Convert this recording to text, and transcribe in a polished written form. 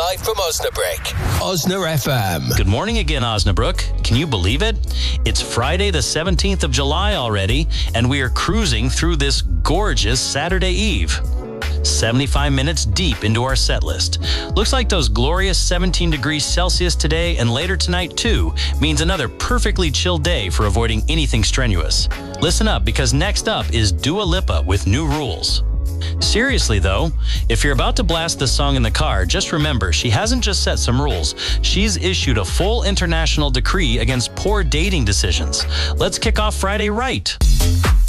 live from Osnabrück. Osna FM. Good morning again, Osnabrück. Can you believe it? It's Friday the 17th of July already, and we are cruising through this gorgeous Saturday Eve. 75 minutes deep into our set list. Looks like those glorious 17 degrees Celsius today and later tonight too means another perfectly chill day for avoiding anything strenuous. Listen up, because next up is Dua Lipa with New Rules. Seriously though, if you're about to blast this song in the car, just remember she hasn't just set some rules, she's issued a full international decree against poor dating decisions. Let's kick off Friday right.